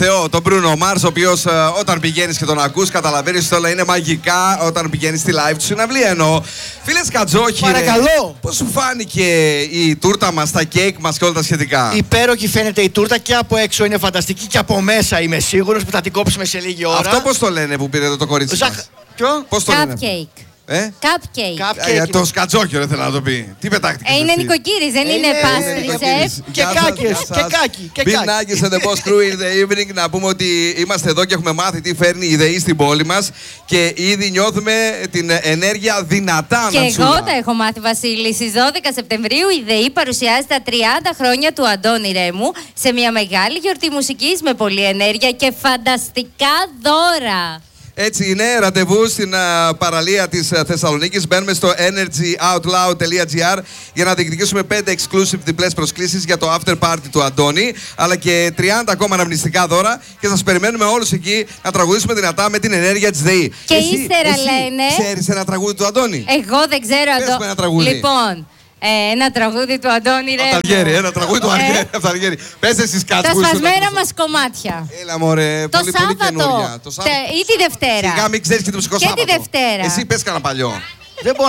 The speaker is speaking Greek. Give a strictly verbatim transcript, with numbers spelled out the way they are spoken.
Θεό, τον Μπρούνο Μάρς, ο οποίος όταν πηγαίνεις και τον ακούς, καταλαβαίνεις ότι όλα είναι μαγικά όταν πηγαίνεις στη live του συναυλία. Εννοώ. Φίλε Σκατζόχυρε, παρακαλώ. Πώς σου φάνηκε η τούρτα μας, τα κέικ μας και όλα τα σχετικά? Υπέροχη φαίνεται η τούρτα και από έξω είναι φανταστική και από μέσα είμαι σίγουρος που θα την κόψουμε σε λίγη ώρα. Αυτό πώς το λένε που πήρε το κορίτσι Ζαχ... μας? Ποιο? Πώς το λένε? Cupcake. Ε? Cupcake. Cupcake. Για το Σκατζόχυρο θέλω να το πει. Τι πετάχτηκε? Ε, είναι νοικοκύρης, δεν είναι pastry chef. Και κάκες, και κάκι, και Big κάκι. Nuggets and the Boss Crew in the evening. Να πούμε ότι είμαστε εδώ και έχουμε μάθει τι φέρνει η ΔΕΗ στην πόλη μας και ήδη νιώθουμε την ενέργεια δυνατά. Και Νατσούλα. εγώ τα έχω μάθει, Βασίλη. Στις δώδεκα Σεπτεμβρίου η ΔΕΗ παρουσιάζει τα τριάντα χρόνια του Αντώνη Ρέμου σε μια μεγάλη γιορτή μουσικής με πολλή ενέργεια και φανταστικά δώρα. Έτσι είναι, ραντεβού στην uh, παραλία της uh, Θεσσαλονίκης. Μπαίνουμε στο energy out loud dot g r για να διεκδικήσουμε πέντε exclusive διπλές προσκλήσεις για το after party του Αντώνη, αλλά και τριάντα ακόμα αναμνηστικά δώρα και σας περιμένουμε όλους εκεί να τραγουδήσουμε δυνατά με την ενέργεια της ΔΕΗ. Και εσύ, ύστερα εσύ λένε... ξέρεις ένα τραγούδι του Αντώνη? Εγώ δεν ξέρω. Πες μου ένα τραγούδι. Λοιπόν, ε, ένα τραγούδι του Αντώνη Ρέμου. Αλγέρι, ένα τραγούδι του Αλγέρι. Πες εσείς κάτι Τα που ήσουν να σπασμένα ακούσω. μας κομμάτια. Έλα μωρέ, Το πολύ, πολύ καινούρια. Σάββατο. Το Σάββατο. Τε- ή τη Δευτέρα. Σιγά μην ξέρεις και το ψυχοσάββατο. Και τη Δευτέρα. Εσύ πες κανένα παλιό. Δεν μπορώ